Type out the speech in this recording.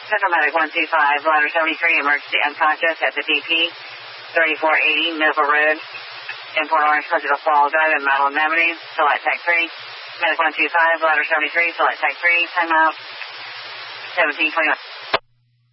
Central Medic 125, ladder 73, emergency unconscious at the DP, 3480 Nova Road, in Port Orange, closer to Fall Drive in Mount Amity, select Tech 3. Medic 125, ladder 73, select Tech 3, 10 miles, 1721.